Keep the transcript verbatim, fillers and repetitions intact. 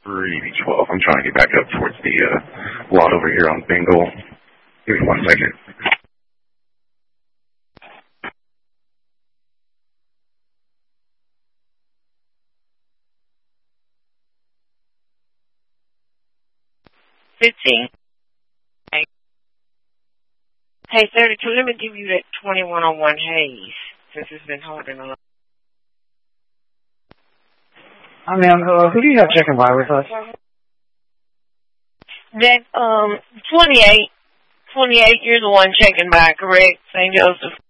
three twelve. I'm trying to get back up towards the uh, lot over here on Bengal. Give me one second. fifteen. Hey, thirty-two, let me give you that twenty-one oh one Hayes, since it's been holding on. I mean, uh, who do you have checking by with us? That, um, twenty-eight. twenty-eight, you're the one checking by, correct? Saint Joseph?